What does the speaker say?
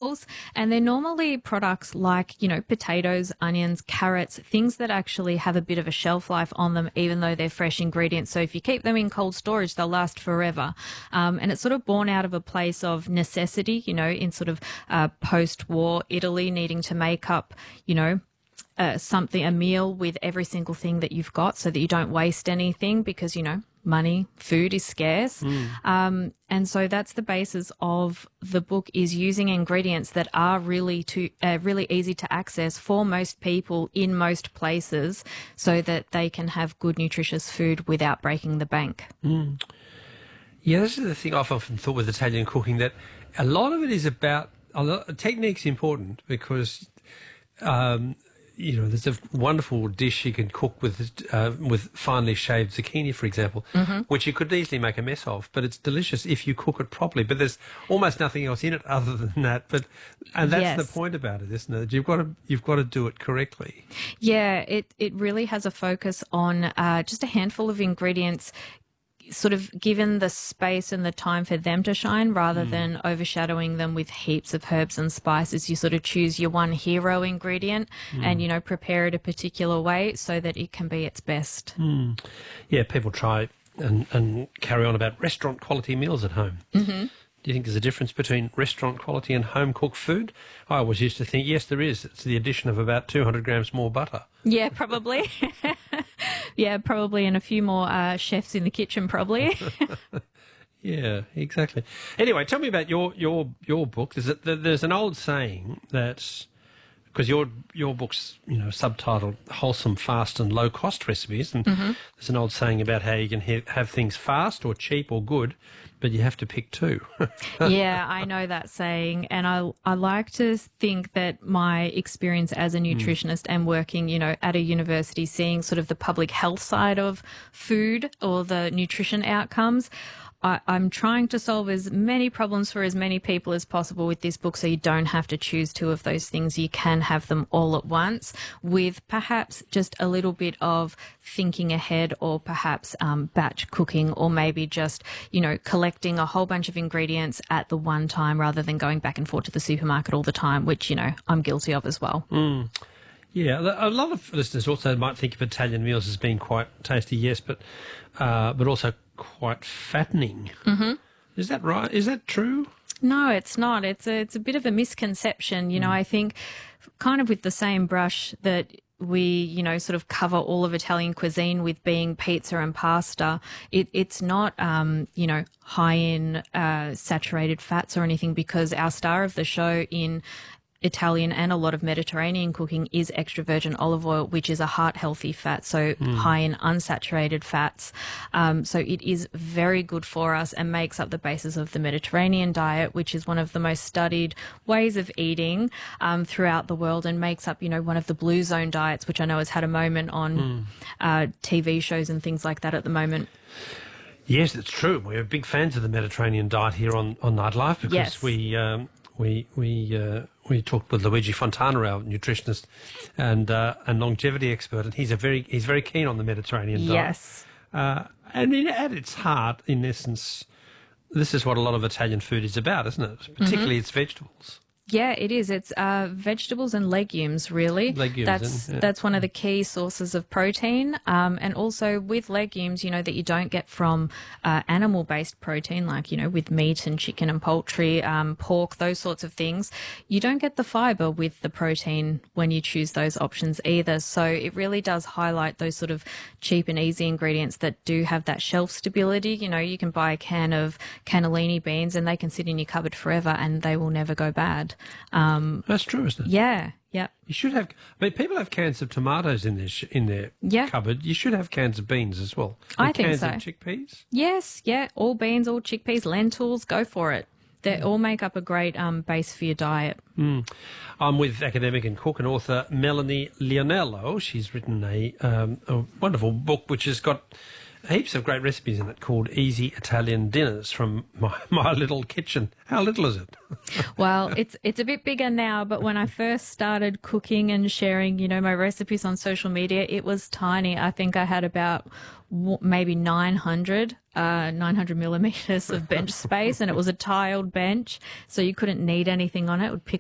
vegetables, and they're normally products like, potatoes, onions, carrots, things that actually have a bit of a shelf life on them, even though they're fresh ingredients. So if you keep them in cold storage, they'll last forever. And it's sort of born out of a place of necessity, in sort of post-war Italy, needing to make up, a meal with every single thing that you've got so that you don't waste anything because, money, food is scarce. And so that's the basis of the book, is using ingredients that are really easy to access for most people in most places so that they can have good, nutritious food without breaking the bank. Yeah, this is the thing I've often thought with Italian cooking, that a lot of it is about technique's important because there's a wonderful dish you can cook with finely shaved zucchini, for example, which you could easily make a mess of, but it's delicious if you cook it properly. But there's almost nothing else in it other than that. And that's the point about it, isn't it? You've got to do it correctly. Yeah, it really has a focus on just a handful of ingredients, sort of given the space and the time for them to shine rather than overshadowing them with heaps of herbs and spices. You sort of choose your one hero ingredient and, prepare it a particular way so that it can be its best. Yeah, people try and carry on about restaurant quality meals at home. Do you think there's a difference between restaurant quality and home-cooked food? I always used to think, yes, there is. It's the addition of about 200 grams more butter. Yeah, probably. Yeah, probably, and a few more chefs in the kitchen, probably. Yeah, exactly. Anyway, tell me about your book. There's an old saying that, because your book's subtitled "Wholesome, Fast and Low Cost Recipes," and there's an old saying about how you can have things fast or cheap or good, but you have to pick two. Yeah, I know that saying, and I like to think that my experience as a nutritionist and working, at a university, seeing sort of the public health side of food or the nutrition outcomes, I'm trying to solve as many problems for as many people as possible with this book, so you don't have to choose two of those things. You can have them all at once with perhaps just a little bit of thinking ahead, or perhaps batch cooking, or maybe just, collecting a whole bunch of ingredients at the one time rather than going back and forth to the supermarket all the time, which, I'm guilty of as well. Yeah, a lot of listeners also might think of Italian meals as being quite tasty, yes, but also quite fattening. Is that right? Is that true? No, it's not. It's a bit of a misconception. I think kind of with the same brush that we, sort of cover all of Italian cuisine with being pizza and pasta, it's not, high in saturated fats or anything, because our star of the show in Italian and a lot of Mediterranean cooking is extra virgin olive oil, which is a heart-healthy fat, so high in unsaturated fats. So it is very good for us and makes up the basis of the Mediterranean diet, which is one of the most studied ways of eating throughout the world, and makes up, one of the blue zone diets, which I know has had a moment on TV shows and things like that at the moment. Yes, it's true. We're big fans of the Mediterranean diet here on Nightlife, because we talked with Luigi Fontana, our nutritionist and longevity expert, and he's very keen on the Mediterranean diet. Yes. And at its heart, in essence, this is what a lot of Italian food is about, isn't it? Particularly its vegetables. Yeah, it is. It's vegetables and legumes, really. That's one of the key sources of protein. And also with legumes, that you don't get from animal-based protein, like, with meat and chicken and poultry, pork, those sorts of things. You don't get the fibre with the protein when you choose those options either. So it really does highlight those sort of cheap and easy ingredients that do have that shelf stability. You can buy a can of cannellini beans and they can sit in your cupboard forever and they will never go bad. That's true, isn't it? Yeah, yeah. You should have. people have cans of tomatoes in their cupboard. You should have cans of beans as well. I think so. Cans of chickpeas. Yes, yeah. All beans, all chickpeas, lentils. Go for it. They all make up a great base for your diet. I'm with academic and cook and author Melanie Lionello. She's written a wonderful book which has got heaps of great recipes in it, called Easy Italian Dinners from my little kitchen. How little is it? Well, it's a bit bigger now, but when I first started cooking and sharing, my recipes on social media, it was tiny. I think I had about maybe 900 millimeters of bench space, and it was a tiled bench, so you couldn't knead anything on it. It would pick